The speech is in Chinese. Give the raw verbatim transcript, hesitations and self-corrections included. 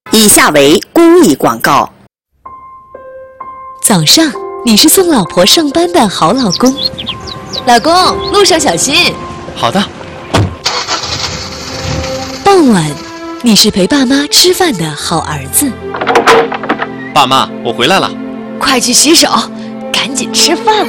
以下为公益广告。 早上，你是送老婆上班的好老公。老公，路上小心。 好的。 傍晚，你是陪爸妈吃饭的好儿子。 爸妈，我回来了。 快去洗手，赶紧吃饭。